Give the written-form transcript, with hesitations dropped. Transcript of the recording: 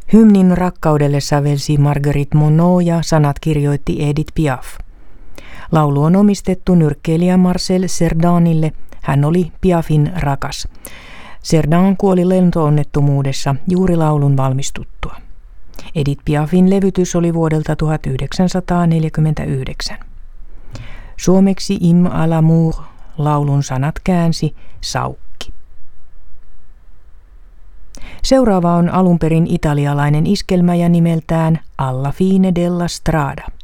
Hymnin rakkaudelle sävelsi Marguerite Monod ja sanat kirjoitti Edith Piaf. Laulu on omistettu nyrkkeilijä Marcel Cerdanille. Hän oli Piafin rakas. Cerdan kuoli lentoonnettomuudessa juuri laulun valmistuttua. Edith Piafin levytys oli vuodelta 1949. Suomeksi Hymne à l'amour laulun sanat käänsi Saukki. Seuraava on alunperin italialainen iskelmä ja nimeltään Alla fine della strada.